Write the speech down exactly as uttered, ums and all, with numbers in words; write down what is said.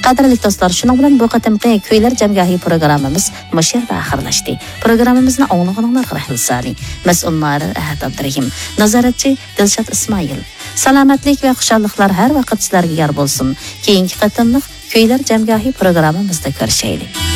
Qadrli do'stlar, shuning bilan bu qatimqi Kuylar jamgohi programmamiz mush yerda oxirlashdi. Programmamizni o'nglaganlarga rahmat. Mas'ullar Ahad Abdurahim, nazoratchi Dilshod Ismoil. Salomatlik va xushalliklar har vaqt sizlarga yor bo'lsin. Keyingi qatimliq Kuylar jamgohi programmamizda ko'rishaylik.